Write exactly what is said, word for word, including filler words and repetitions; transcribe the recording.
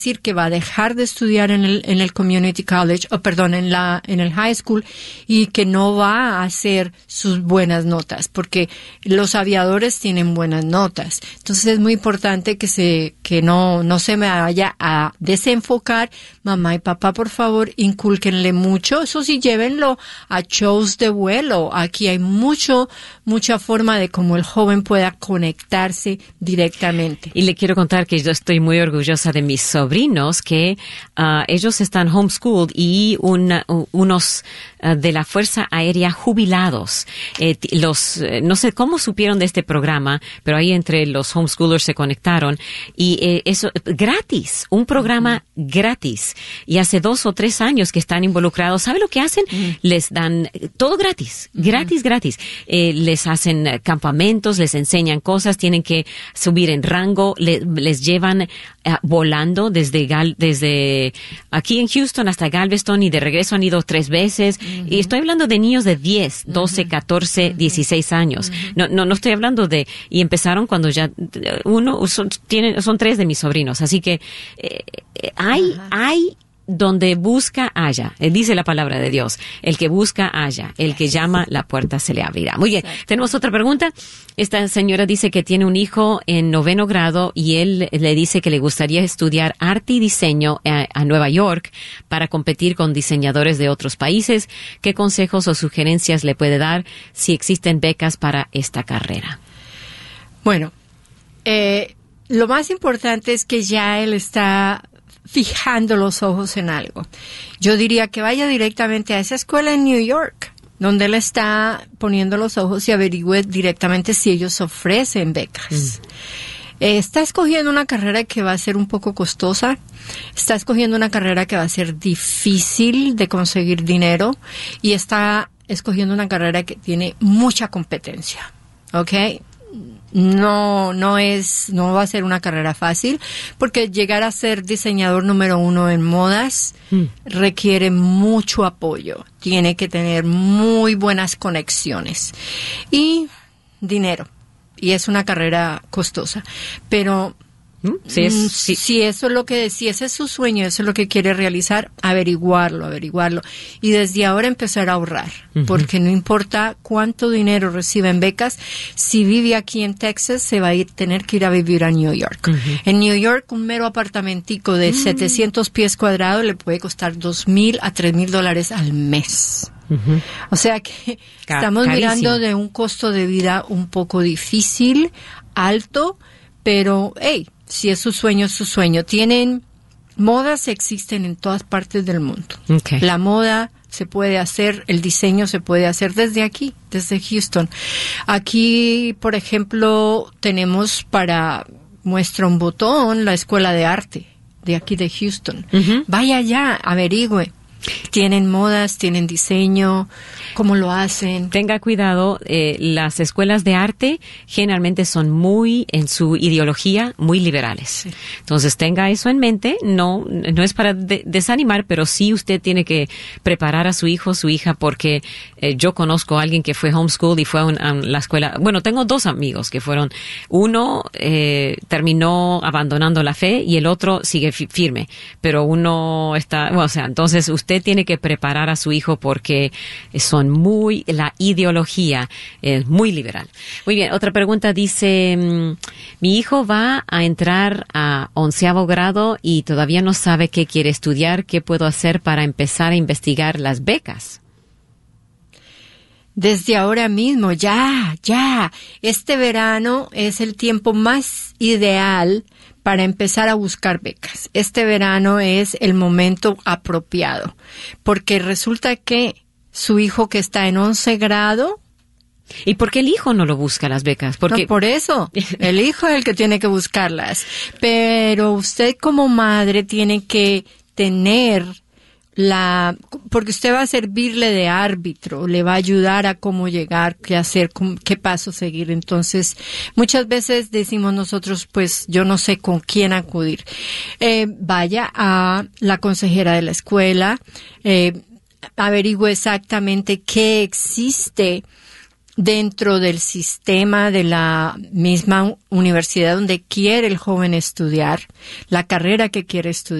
decir que va a dejar de estudiar en el en el community college o perdón en la en el high school y que no va a hacer sus buenas notas porque los aviadores tienen buenas notas. Entonces es muy importante que se que no no se me vaya a desenfocar. Mamá y papá, por favor, incúlquenle mucho. Eso sí, llévenlo a shows de vuelo. Aquí hay mucho mucha forma de cómo el joven pueda conectarse directamente. Y le quiero contar que yo estoy muy orgullosa de mis sobrinos que uh, ellos están homeschooled y una, unos uh, de la Fuerza Aérea jubilados. Eh, los eh, no sé cómo supieron de este programa, pero ahí entre los homeschoolers se conectaron y eh, eso gratis, un programa uh-huh. gratis. Y hace dos o tres años que están involucrados. ¿Sabe lo que hacen? Uh-huh. Les dan todo gratis, uh-huh. gratis, gratis. Eh, les hacen campamentos, les enseñan cosas, tienen que subir en rango, le, les llevan uh, volando desde Gal, desde aquí en Houston hasta Galveston y de regreso han ido tres veces. Uh-huh. Y estoy hablando de niños de diez, doce, catorce, uh-huh. dieciséis años. Uh-huh. No, no, no estoy hablando de, y empezaron cuando ya, uno, son, tienen, son tres de mis sobrinos. Así que, eh, hay, uh-huh. hay, donde busca, halla. Dice la palabra de Dios. El que busca, halla. El que llama, la puerta se le abrirá. Muy bien. Exacto. Tenemos otra pregunta. Esta señora dice que tiene un hijo en noveno grado y él le dice que le gustaría estudiar arte y diseño a, a Nueva York para competir con diseñadores de otros países. ¿Qué consejos o sugerencias le puede dar si existen becas para esta carrera? Bueno, eh, lo más importante es que ya él está fijando los ojos en algo. Yo diría que vaya directamente a esa escuela en New York, donde él está poniendo los ojos y averigüe directamente si ellos ofrecen becas. Mm. Eh, está escogiendo una carrera que va a ser un poco costosa, está escogiendo una carrera que va a ser difícil de conseguir dinero y está escogiendo una carrera que tiene mucha competencia, ¿ok? No, no es, no va a ser una carrera fácil, porque llegar a ser diseñador número uno en modas mm. requiere mucho apoyo. Tiene que tener muy buenas conexiones y dinero. Y es una carrera costosa. Pero Sí, es, sí. Si eso es lo que, si ese es su sueño, eso es lo que quiere realizar, averiguarlo, averiguarlo. Y desde ahora empezar a ahorrar. Uh-huh. Porque no importa cuánto dinero reciba en becas, si vive aquí en Texas, se va a ir, tener que ir a vivir a New York. Uh-huh. En New York, un mero apartamentico de uh-huh. setecientos pies cuadrados le puede costar dos mil a tres mil dólares al mes. Uh-huh. O sea que Car- estamos carísimo. mirando de un costo de vida un poco difícil, alto, pero, hey, si es su sueño, es su sueño. Tienen, modas existen en todas partes del mundo. Okay. La moda se puede hacer, el diseño se puede hacer desde aquí, desde Houston. Aquí, por ejemplo, tenemos para muestra un botón la Escuela de Arte de aquí de Houston. Uh-huh. Vaya allá, averigüe. Tienen modas, tienen diseño, ¿cómo lo hacen? Tenga cuidado, eh, las escuelas de arte generalmente son muy, en su ideología, muy liberales. Sí. Entonces tenga eso en mente, no, no es para de- desanimar, pero sí usted tiene que preparar a su hijo, su hija, porque eh, yo conozco a alguien que fue homeschool y fue a, un, a la escuela. Bueno, tengo dos amigos que fueron, uno eh, terminó abandonando la fe y el otro sigue fi- firme, pero uno está, bueno, o sea, entonces usted Usted tiene que preparar a su hijo porque son muy, la ideología es muy liberal. Muy bien, otra pregunta dice, mi hijo va a entrar a onceavo grado y todavía no sabe qué quiere estudiar. ¿Qué puedo hacer para empezar a investigar las becas? Desde ahora mismo, ya, ya. Este verano es el tiempo más ideal para empezar a buscar becas. Este verano es el momento apropiado, porque resulta que su hijo que está en once grado... ¿Y por qué el hijo no lo busca las becas? Porque... No, por eso, el hijo es el que tiene que buscarlas. Pero usted como madre tiene que tener la... Porque usted va a servirle de árbitro, le va a ayudar a cómo llegar, qué hacer, qué paso seguir. Entonces, muchas veces decimos nosotros, pues, yo no sé con quién acudir. Eh, vaya a la consejera de la escuela, eh, averigüe exactamente qué existe dentro del sistema de la misma universidad donde quiere el joven estudiar, la carrera que quiere estudiar.